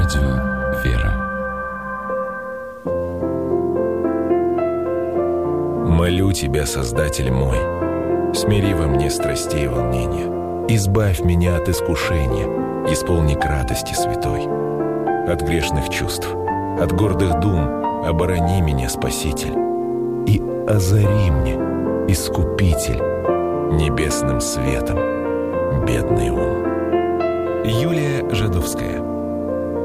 Радио «Вера». Молю Тебя, Создатель мой, смири во мне страстей и волнения, избавь меня от искушения, исполни к радости святой. От грешных чувств, от гордых дум оборони меня, Спаситель, и озари мне, Искупитель, небесным светом бедный ум. Юлия Жадовская.